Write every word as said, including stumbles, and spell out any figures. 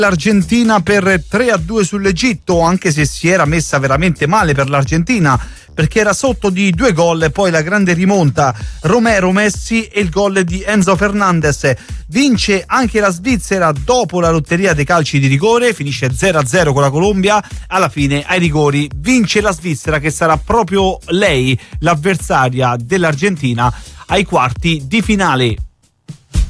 L'Argentina per tre a due sull'Egitto, anche se si era messa veramente male per l'Argentina perché era sotto di due gol, e poi la grande rimonta Romero, Messi e il gol di Enzo Fernandez. Vince anche la Svizzera dopo la lotteria dei calci di rigore, finisce zero a zero con la Colombia, alla fine ai rigori vince la Svizzera, che sarà proprio lei l'avversaria dell'Argentina ai quarti di finale.